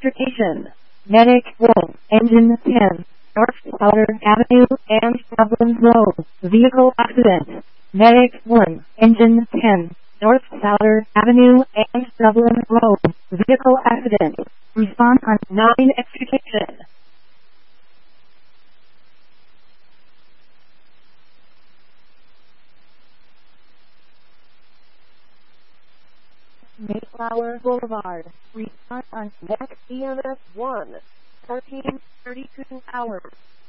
extrication. Medic 1, engine 10, North Powder Avenue and Dublin Road, vehicle accident. Medic 1, engine 10, North Powder Avenue and Dublin Road, vehicle accident. Response on 9 extrication. Mayflower Boulevard. Response on next EMS 1. 14:32 hours.